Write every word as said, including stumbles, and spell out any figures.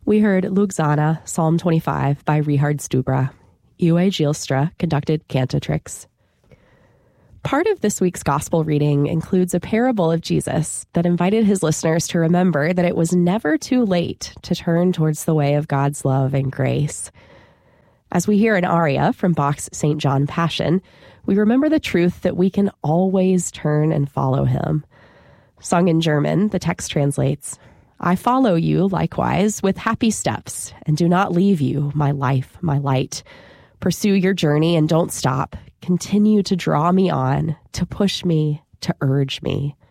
We heard Lugzana, Psalm twenty-five by Richard Stubra. Uwe Gielstra conducted Cantatrix. Part of this week's gospel reading includes a parable of Jesus that invited his listeners to remember that it was never too late to turn towards the way of God's love and grace. As we hear an aria from Bach's Saint John Passion, we remember the truth that we can always turn and follow him. Sung in German, the text translates, "I follow you likewise with happy steps, and do not leave you, my life, my light. Pursue your journey and don't stop. Continue to draw me on, to push me, to urge me."